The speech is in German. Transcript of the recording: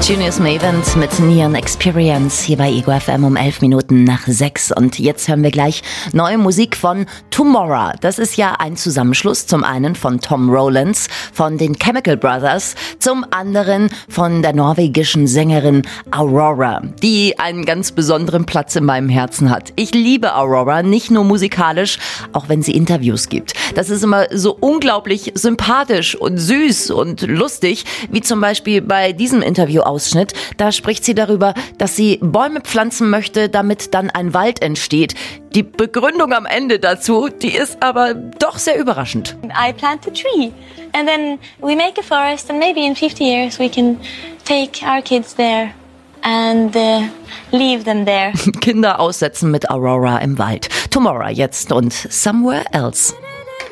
Junius Mavens mit Neon Experience hier bei Ego FM um 11 Minuten nach 6. Und jetzt hören wir gleich neue Musik von Tomorrow. Das ist ja ein Zusammenschluss, zum einen von Tom Rowlands von den Chemical Brothers, zum anderen von der norwegischen Sängerin Aurora, die einen ganz besonderen Platz in meinem Herzen hat. Ich liebe Aurora, nicht nur musikalisch, auch wenn sie Interviews gibt. Das ist immer so unglaublich sympathisch und süß und lustig, wie zum Beispiel bei diesem Interviewausschnitt. Da spricht sie darüber, dass sie Bäume pflanzen möchte, damit dann ein Wald entsteht. Die Begründung am Ende dazu, die ist aber doch sehr überraschend. I plant a tree and then we make a forest and maybe in 50 years we can take our kids there and leave them there. Kinder aussetzen mit Aurora im Wald. Tomorrow jetzt und Somewhere Else.